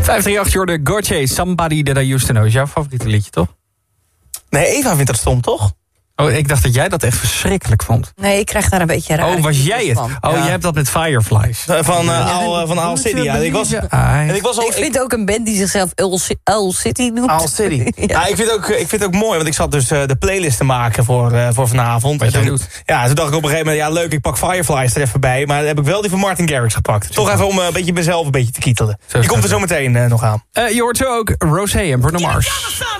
538, Jordan Gauthier, Somebody That I Used To Know. Is jouw favoriete liedje, toch? Nee, Eva vindt dat stom, toch? Oh, ik dacht dat jij dat echt verschrikkelijk vond. Nee, ik krijg daar een beetje raar. Oh, was jij het? van. Oh, jij hebt dat met Fireflies. Van Owl City. Ja. Ik vind ook een band die zichzelf Owl City noemt. Owl City. Ja, ik vind het ook mooi, want ik zat dus de playlist te maken voor vanavond. Wat jij doet. Ja, toen dacht ik op een gegeven moment, ja leuk, ik pak Fireflies er even bij. Maar dan heb ik wel die van Martin Garrix gepakt. Toch even om een beetje mezelf een beetje te kietelen. Die komt er zo meteen nog aan. Je hoort zo ook Rosé en Bruno Mars.